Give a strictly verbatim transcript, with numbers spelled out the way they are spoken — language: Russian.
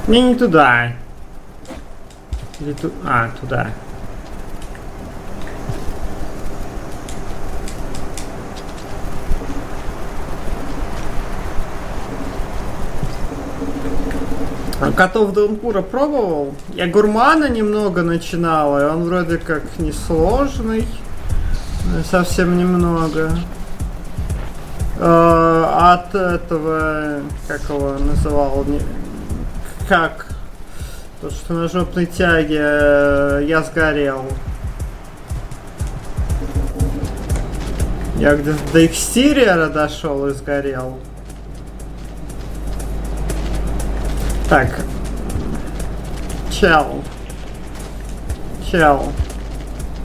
Не, не туда. Или ту... А, туда. Котов Даунпура пробовал. Я гурмана немного начинал, и он вроде как несложный. Совсем немного. Э, от этого, как его называл, как то, что на жопной тяге я сгорел. Я где-то до экстерьера дошел и сгорел. Так. Чел. Чел.